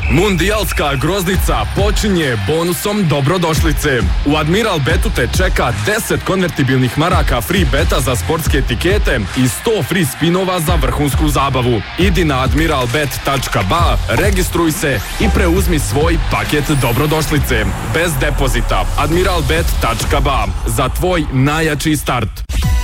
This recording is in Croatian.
Mundijalska groznica počinje bonusom dobrodošlice. U Admiral Betu te čeka 10 konvertibilnih maraka free beta za sportske etikete i 100 free spinova za vrhunsku zabavu. Idi na admiralbet.ba, registruj se i preuzmi svoj paket dobrodošlice. Bez depozita. admiralbet.ba. Za tvoj najjači start.